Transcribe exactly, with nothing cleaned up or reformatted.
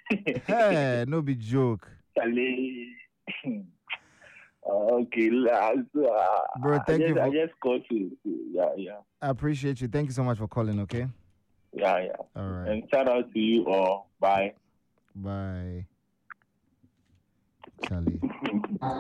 Hey, no be joke. Charlie. Okay, last, uh, Bro, I thank you just I for just called to, to yeah yeah I appreciate you. Thank you so much for calling, okay? yeah yeah. All right. And shout out to you all. Bye. Bye. Charlie.